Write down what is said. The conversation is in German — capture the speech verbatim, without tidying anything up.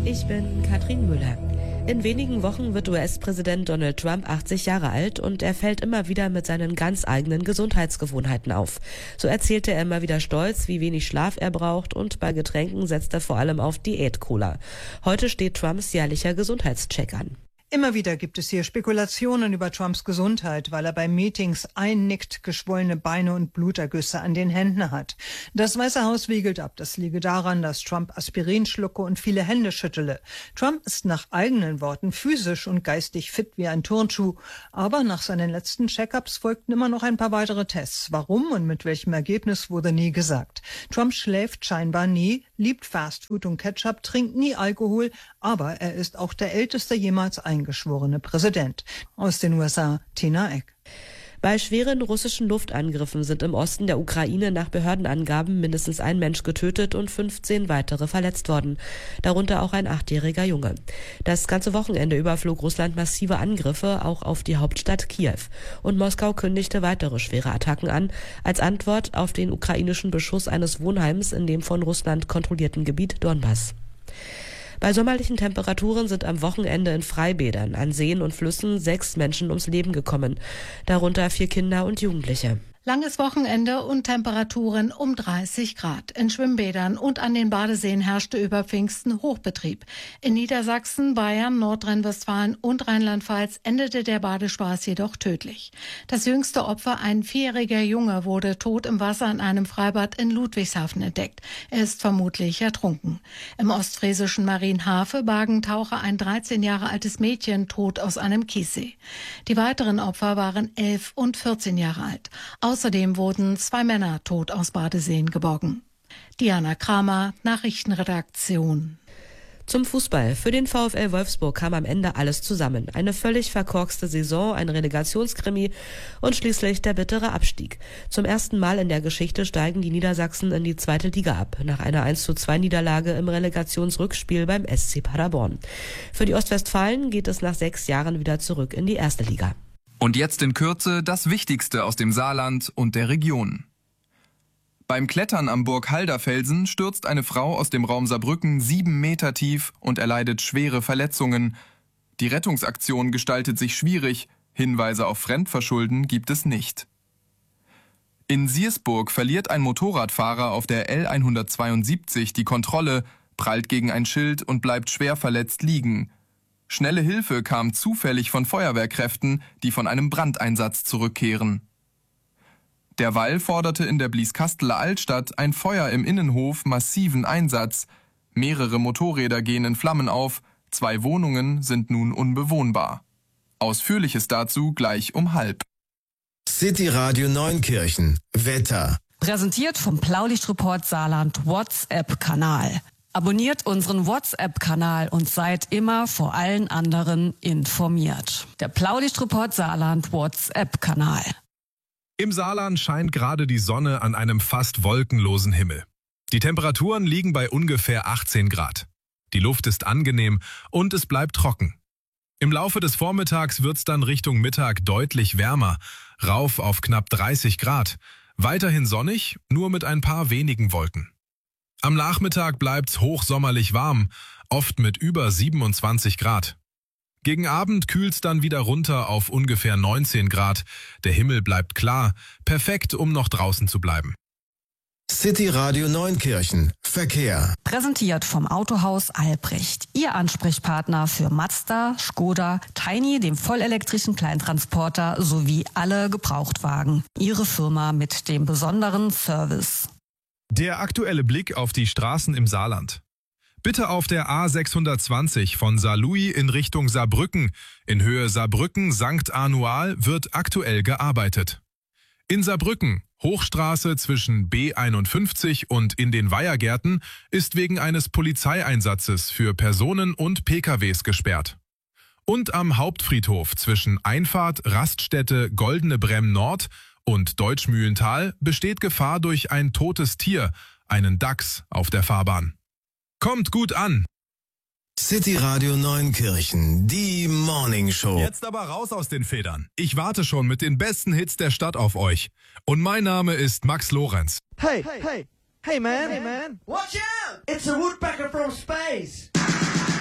Ich bin Katrin Müller. In wenigen Wochen wird U S-Präsident Donald Trump achtzig Jahre alt und er fällt immer wieder mit seinen ganz eigenen Gesundheitsgewohnheiten auf. So erzählte er immer wieder stolz, wie wenig Schlaf er braucht, und bei Getränken setzt er vor allem auf Diät-Cola. Heute steht Trumps jährlicher Gesundheitscheck an. Immer wieder gibt es hier Spekulationen über Trumps Gesundheit, weil er bei Meetings einnickt, geschwollene Beine und Blutergüsse an den Händen hat. Das Weiße Haus wiegelt ab, das liege daran, dass Trump Aspirin schlucke und viele Hände schüttele. Trump ist nach eigenen Worten physisch und geistig fit wie ein Turnschuh, aber nach seinen letzten Check-ups folgten immer noch ein paar weitere Tests. Warum und mit welchem Ergebnis wurde nie gesagt. Trump schläft scheinbar nie, liebt Fastfood und Ketchup, trinkt nie Alkohol, aber er ist auch der älteste jemals eingeschworene Präsident. Aus den U S A, Tina Eck. Bei schweren russischen Luftangriffen sind im Osten der Ukraine nach Behördenangaben mindestens ein Mensch getötet und fünfzehn weitere verletzt worden, darunter auch ein achtjähriger Junge. Das ganze Wochenende überflog Russland massive Angriffe, auch auf die Hauptstadt Kiew. Und Moskau kündigte weitere schwere Attacken an, als Antwort auf den ukrainischen Beschuss eines Wohnheims in dem von Russland kontrollierten Gebiet Donbass. Bei sommerlichen Temperaturen sind am Wochenende in Freibädern, an Seen und Flüssen sechs Menschen ums Leben gekommen, darunter vier Kinder und Jugendliche. Langes Wochenende und Temperaturen um dreißig Grad. In Schwimmbädern und an den Badeseen herrschte über Pfingsten Hochbetrieb. In Niedersachsen, Bayern, Nordrhein-Westfalen und Rheinland-Pfalz endete der Badespaß jedoch tödlich. Das jüngste Opfer, ein vierjähriger Junge, wurde tot im Wasser in einem Freibad in Ludwigshafen entdeckt. Er ist vermutlich ertrunken. Im ostfriesischen Marienhafe bargen Taucher ein dreizehn Jahre altes Mädchen tot aus einem Kiessee. Die weiteren Opfer waren elf und vierzehn Jahre alt. Außerdem wurden zwei Männer tot aus Badeseen geborgen. Diana Kramer, Nachrichtenredaktion. Zum Fußball. Für den VfL Wolfsburg kam am Ende alles zusammen. Eine völlig verkorkste Saison, ein Relegationskrimi und schließlich der bittere Abstieg. Zum ersten Mal in der Geschichte steigen die Niedersachsen in die zweite Liga ab, nach einer eins zu zwei Niederlage im Relegationsrückspiel beim S C Paderborn. Für die Ostwestfalen geht es nach sechs Jahren wieder zurück in die erste Liga. Und jetzt in Kürze das Wichtigste aus dem Saarland und der Region. Beim Klettern am Burghalderfelsen stürzt eine Frau aus dem Raum Saarbrücken sieben Meter tief und erleidet schwere Verletzungen. Die Rettungsaktion gestaltet sich schwierig, Hinweise auf Fremdverschulden gibt es nicht. In Siersburg verliert ein Motorradfahrer auf der L hundertzweiundsiebzig die Kontrolle, prallt gegen ein Schild und bleibt schwer verletzt liegen. Schnelle Hilfe kam zufällig von Feuerwehrkräften, die von einem Brandeinsatz zurückkehren. Derweil forderte in der Blieskasteler Altstadt ein Feuer im Innenhof massiven Einsatz. Mehrere Motorräder gehen in Flammen auf, zwei Wohnungen sind nun unbewohnbar. Ausführliches dazu gleich um halb. City Radio Neunkirchen. Wetter. Präsentiert vom Blaulichtreport Saarland WhatsApp-Kanal. Abonniert unseren WhatsApp-Kanal und seid immer vor allen anderen informiert. Der Blaulichtreport Saarland WhatsApp-Kanal. Im Saarland scheint gerade die Sonne an einem fast wolkenlosen Himmel. Die Temperaturen liegen bei ungefähr achtzehn Grad. Die Luft ist angenehm und es bleibt trocken. Im Laufe des Vormittags wird's dann Richtung Mittag deutlich wärmer, rauf auf knapp dreißig Grad. Weiterhin sonnig, nur mit ein paar wenigen Wolken. Am Nachmittag bleibt's hochsommerlich warm, oft mit über siebenundzwanzig Grad. Gegen Abend kühlt's dann wieder runter auf ungefähr neunzehn Grad. Der Himmel bleibt klar, perfekt, um noch draußen zu bleiben. City Radio Neunkirchen. Verkehr. Präsentiert vom Autohaus Albrecht. Ihr Ansprechpartner für Mazda, Skoda, Tiny, dem vollelektrischen Kleintransporter sowie alle Gebrauchtwagen. Ihre Firma mit dem besonderen Service. Der aktuelle Blick auf die Straßen im Saarland. Bitte auf der A sechshundertzwanzig von Saarlouis in Richtung Saarbrücken. In Höhe Saarbrücken-Sankt Anual wird aktuell gearbeitet. In Saarbrücken, Hochstraße zwischen B einundfünfzig und in den Weihergärten, ist wegen eines Polizeieinsatzes für Personen und P K Ws gesperrt. Und am Hauptfriedhof zwischen Einfahrt, Raststätte Goldene Bremm Nord und Deutschmühlental besteht Gefahr durch ein totes Tier, einen Dachs, auf der Fahrbahn. Kommt gut an! City Radio Neunkirchen, die Morning Show. Jetzt aber raus aus den Federn. Ich warte schon mit den besten Hits der Stadt auf euch. Und mein Name ist Max Lorenz. Hey, hey, hey man, hey man, watch out! It's a woodpecker from space!